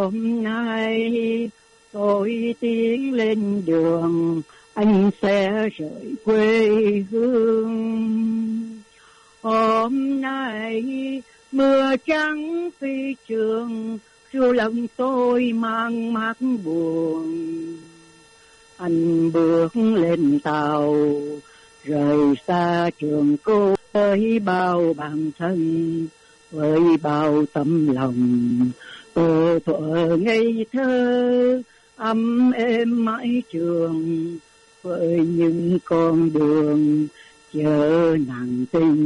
Hôm nay tôi tiến lên đường, anh sẽ rời quê hương. Hôm nay mưa trắng phi trường, ru lòng tôi mang mát buồn. Anh bước lên tàu, rời xa trường cô với bao bản thân, với bao tấm lòng tô thuở ngây thơ, ấm êm mãi trường với những con đường chờ nàng tình.